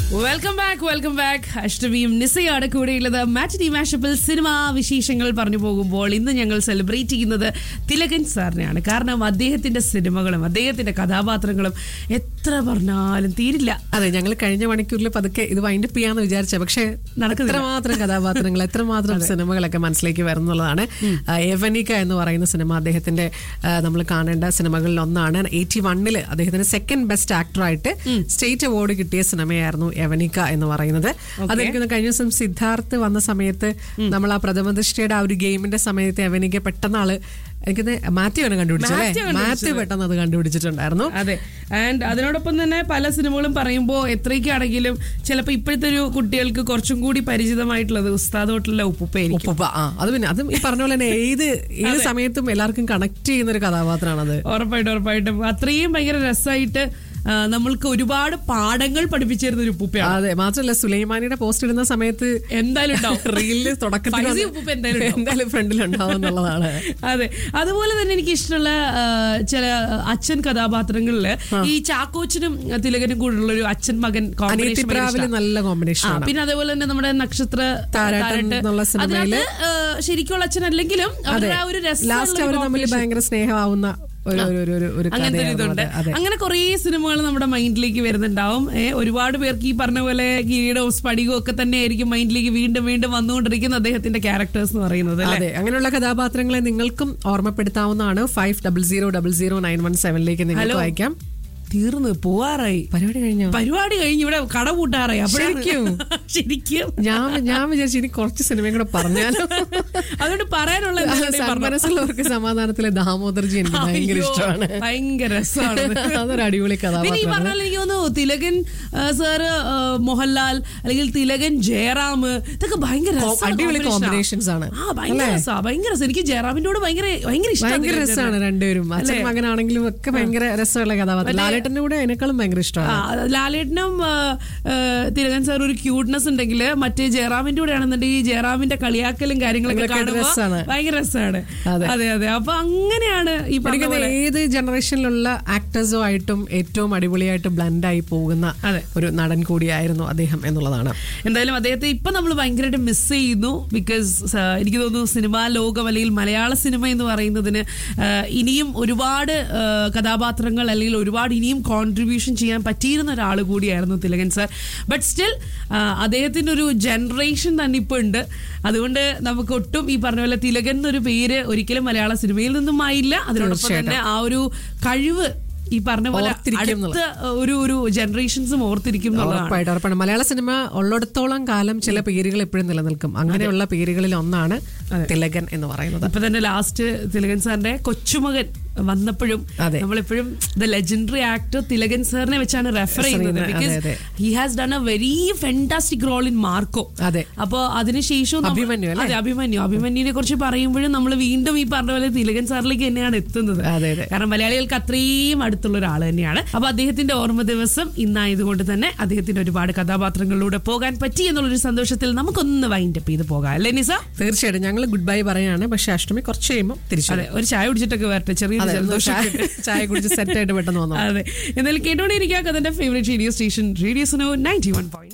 Welcome back. അഷ്ടമിയും നിസയാണ് കൂടെയുള്ളത്. മാറ്റിനി മാഷപ്പിൽ cinema വിശേഷങ്ങൾ പറഞ്ഞു പോകുമ്പോൾ ഇന്ന് ഞങ്ങൾ സെലിബ്രേറ്റ് ചെയ്യുന്നത് തിലകൻ സാറിനെയാണ്. കാരണം അദ്ദേഹത്തിന്റെ സിനിമകളും അദ്ദേഹത്തിന്റെ കഥാപാത്രങ്ങളും എത്ര പറഞ്ഞാലും തീരില്ല. അതെ, ഞങ്ങൾ കഴിഞ്ഞ മണിക്കൂറിൽ പതുക്കെ ഇത് വൈൻഡപ്പ് ചെയ്യാന്ന് വിചാരിച്ച, പക്ഷെ എത്രമാത്രം കഥാപാത്രങ്ങൾ എത്രമാത്രം സിനിമകളൊക്കെ മനസ്സിലേക്ക് വരുന്നുള്ളതാണ്. യവനിക എന്ന് പറയുന്ന സിനിമ അദ്ദേഹത്തിന്റെ നമ്മൾ കാണേണ്ട സിനിമകളിൽ ഒന്നാണ്. 81 അദ്ദേഹത്തിന് സെക്കൻഡ് ബെസ്റ്റ് ആക്ടറായിട്ട് സ്റ്റേറ്റ് അവാർഡ് കിട്ടിയ സിനിമയായിരുന്നു യവനിക എന്ന് പറയുന്നത്. അതെനിക്ക് കഴിഞ്ഞ ദിവസം സിദ്ധാർത്ഥ് വന്ന സമയത്ത് നമ്മൾ ആ പ്രഥമ ദൃഷ്ടിയുടെ ആ ഒരു ഗെയിമിന്റെ സമയത്ത് യവനിക പെട്ടെന്ന് എനിക്കത് മാത്യുവാണ് കണ്ടുപിടിച്ചത്. മാത്യു പെട്ടെന്ന് അത് കണ്ടുപിടിച്ചിട്ടുണ്ടായിരുന്നു. അതെ, ആൻഡ് അതിനോടൊപ്പം തന്നെ പല സിനിമകളും പറയുമ്പോൾ എത്രയ്ക്കാണെങ്കിലും ചിലപ്പോൾ ഇപ്പോഴത്തെ ഒരു കുട്ടികൾക്ക് കുറച്ചും കൂടി പരിചിതമായിട്ടുള്ളത് ഉസ്താദ് ഹോട്ടലിലെ ഉപ്പുപ്പ. അത് പിന്നെ അതും ഈ പറഞ്ഞ പോലെ തന്നെ ഏത് സമയത്തും എല്ലാവർക്കും കണക്ട് ചെയ്യുന്ന ഒരു കഥാപാത്രമാണത്. ഉറപ്പായിട്ടും അത്രയും ഭയങ്കര രസമായിട്ട് നമ്മൾക്ക് ഒരുപാട് പാഠങ്ങൾ പഠിപ്പിച്ചിരുന്ന ഒരു ഉപ്പുപ്പയാണ്. അതെ, മാത്രമല്ല സുലൈമാനിയുടെ പോസ്റ്റ് ഇടുന്ന സമയത്ത് എന്തായാലും റീലില് തുടക്കത്തിൽ എന്തായാലും ഫ്രണ്ടിലുണ്ടാവും എന്നുള്ളതാണ്. അതെ, അതുപോലെ തന്നെ എനിക്ക് ഇഷ്ടമുള്ള ചില അച്ഛൻ കഥാപാത്രങ്ങളില് ഈ ചാക്കോച്ചനും തിലകനും കൂടെയുള്ള ഒരു അച്ഛൻ മകൻ കോമ്പിനേഷൻ നല്ല കോമ്പിനേഷൻ. പിന്നെ അതേപോലെ തന്നെ നമ്മുടെ നക്ഷത്ര അതിനകത്ത് ശരിക്കുള്ള അച്ഛൻ അല്ലെങ്കിലും ലാസ്റ്റ് അവർ തമ്മിൽ ഭയങ്കര സ്നേഹമാവുന്ന അങ്ങനത്തെ ഇതുണ്ട്. അങ്ങനെ കുറെ സിനിമകൾ നമ്മുടെ മൈൻഡിലേക്ക് വരുന്നുണ്ടാവും. ഒരുപാട് പേർക്ക് ഈ പറഞ്ഞ പോലെ കിരീടവും സ്ഫടികവും ഒക്കെ തന്നെ ആയിരിക്കും മൈൻഡിലേക്ക് വീണ്ടും വീണ്ടും വന്നുകൊണ്ടിരിക്കുന്ന അദ്ദേഹത്തിന്റെ ക്യാരക്ടേഴ്സ് എന്ന് പറയുന്നത്. അതെ, അങ്ങനെയുള്ള കഥാപാത്രങ്ങളെ നിങ്ങൾക്കും ഓർമ്മപ്പെടുത്താവുന്നതാണ്. 50000917 നിങ്ങൾക്ക് വായിക്കാം. തീർന്ന് പോവാറായി. പരിപാടി കഴിഞ്ഞ് ഇവിടെ കട പൂട്ടാറായി. ശരിക്കും ഞാൻ വിചാരിച്ചു ഇനി കുറച്ച് സിനിമയും കൂടെ പറഞ്ഞാലോ. അതുകൊണ്ട് പറയാനുള്ള മനസ്സിലുള്ളവർക്ക് സമാധാനത്തിലെ ദാമോദർജി എനിക്ക് ഭയങ്കര ഇഷ്ടമാണ്. ഭയങ്കര രസമാണ്. അതൊരു അടിപൊളി കഥാപാത്രം. ഈ പറഞ്ഞാൽ എനിക്ക് തോന്നുന്നു തിലകൻ സാറ്, മോഹൻലാൽ അല്ലെങ്കിൽ തിലകൻ ജയറാം, ഇതൊക്കെ ഭയങ്കര അടിപൊളി കോമ്പിനേഷൻസ് ആണ്. ഭയങ്കര എനിക്ക് ജയറാമിനോട് ഭയങ്കര രസമാണ് രണ്ടുപേരും. അച്ഛൻ മകനാണെങ്കിലും ഒക്കെ ഭയങ്കര രസമുള്ള കഥാപാത്രം. കൂടെ അതിനേക്കാളും ഭയങ്കര ഇഷ്ടമാണ്. ലാലേട്ടനും തിലകൻ സാർ ഒരു ക്യൂട്ട്നെസ് ഉണ്ടെങ്കിൽ മറ്റേ ജയറാമിന്റെ കൂടെ ആണെന്നുണ്ടെങ്കിൽ ജയറാമിന്റെ കളിയാക്കലും കാര്യങ്ങളൊക്കെ ഭയങ്കര രസമാണ്. അതെ, അപ്പൊ അങ്ങനെയാണ് ഈ പറയുന്നത്. ഏത് ജനറേഷനിലുള്ള ആക്ടേഴ്സും ആയിട്ടും ഏറ്റവും അടിപൊളിയായിട്ട് ബ്ലെൻഡായി പോകുന്ന ഒരു നടൻ കൂടിയായിരുന്നു അദ്ദേഹം എന്നുള്ളതാണ്. എന്തായാലും അദ്ദേഹത്തെ ഇപ്പൊ നമ്മൾ ഭയങ്കരമായിട്ട് മിസ് ചെയ്യുന്നു. ബിക്കോസ് എനിക്ക് തോന്നുന്നു സിനിമാ ലോകം അല്ലെങ്കിൽ മലയാള സിനിമ എന്ന് പറയുന്നതിന് ഇനിയും ഒരുപാട് കഥാപാത്രങ്ങൾ അല്ലെങ്കിൽ ഒരുപാട് ഇനിയും കോൺട്രിബ്യൂഷൻ ചെയ്യാൻ പറ്റിയിരുന്ന ഒരാൾ കൂടിയായിരുന്നു തിലകൻ സാർ. ബട്ട് സ്റ്റിൽ അദ്ദേഹത്തിന്റെ ഒരു ജനറേഷൻ തന്നെ ഇപ്പൊ ഉണ്ട്. അതുകൊണ്ട് നമുക്ക് ഒട്ടും ഈ പറഞ്ഞ പോലെ തിലകൻ എന്നൊരു പേര് ഒരിക്കലും മലയാള സിനിമയിൽ നിന്നും ആയില്ല. അതിനോടൊപ്പം തന്നെ ആ ഒരു കഴിവ് ഈ പറഞ്ഞ പോലെ അടുത്ത ഒരു ജനറേഷൻസും ഓർത്തിരിക്കും എന്നുള്ളതാണ്. മലയാള സിനിമ ഉള്ളിടത്തോളം കാലം ചില പേരുകൾ എപ്പോഴും നിലനിൽക്കും. അങ്ങനെയുള്ള പേരുകളിൽ ഒന്നാണ് തിലകൻ എന്ന് പറയുന്നത്. ഇപ്പൊ തന്നെ ലാസ്റ്റ് തിലകൻ സാറിന്റെ കൊച്ചുമകൻ വന്നപ്പോഴും നമ്മളെപ്പോഴും ദ ലെജൻഡറി ആക്ടർ തിലകൻ സാറിനെ വെച്ചാണ് റെഫർ ചെയ്യുന്നത്. Because he has done A very fantastic role in Marco. അപ്പൊ അതിനുശേഷം അഭിമന്യുവിനെ കുറിച്ച് പറയുമ്പോഴും നമ്മൾ വീണ്ടും ഈ പറഞ്ഞ പോലെ തിലകൻ സാറിലേക്ക് തന്നെയാണ് എത്തുന്നത്. കാരണം മലയാളികൾക്ക് അത്രയും അടുത്തുള്ള ഒരാൾ തന്നെയാണ്. അപ്പൊ അദ്ദേഹത്തിന്റെ ഓർമ്മ ദിവസം ഇന്നായതുകൊണ്ട് തന്നെ അദ്ദേഹത്തിന്റെ ഒരുപാട് കഥാപാത്രങ്ങളിലൂടെ പോകാൻ പറ്റി എന്നുള്ളൊരു സന്തോഷത്തിൽ നമുക്കൊന്ന് വൈൻഡപ്പ് ചെയ്ത് പോകാം അല്ലേ നിസ? തീർച്ചയായിട്ടും ഞങ്ങൾ ഗുഡ് ബൈ പറയാണ്. പക്ഷെ അഷ്ടമി കുറച്ച് കഴിയുമ്പോൾ തിരിച്ചു ഒരു ചായ കുടിച്ചിട്ടൊക്കെ വരട്ടെ. ചെറിയ ചായ കുടിച്ച് സെറ്റ് ആയിട്ട് പെട്ടെന്ന് വന്നു. അതെ, എന്തായാലും കേട്ടോണ്ടിരിക്കുക അതിന്റെ favourite radio station radio Suno 91.